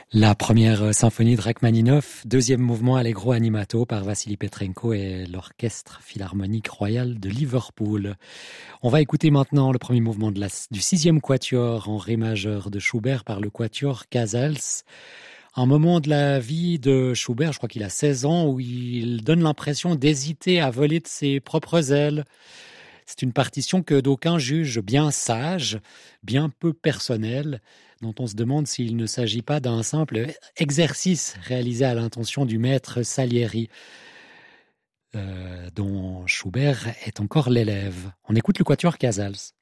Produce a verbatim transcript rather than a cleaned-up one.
La première symphonie de Rachmaninoff, deuxième mouvement Allegro animato par Vassili Petrenko et l'Orchestre Philharmonique Royal de Liverpool. On va écouter maintenant le premier mouvement de la, du sixième quatuor en ré majeur de Schubert par le quatuor Casals. Un moment de la vie de Schubert, je crois qu'il a seize ans, où il donne l'impression d'hésiter à voler de ses propres ailes. C'est une partition que d'aucuns jugent bien sage, bien peu personnelle, dont on se demande s'il ne s'agit pas d'un simple exercice réalisé à l'intention du maître Salieri, euh, dont Schubert est encore l'élève. On écoute le quatuor Casals.